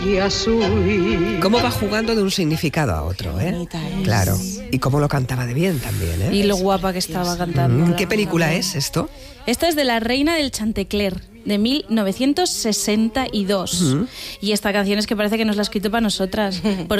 Cómo va jugando de un significado a otro, ¿eh? Claro. Y cómo lo cantaba de bien también, ¿eh? Y lo guapa que estaba cantando. ¿Qué película es esto? Esta es de La Reina del Chantecler, de 1962. Y esta canción es que parece que nos la ha escrito para nosotras.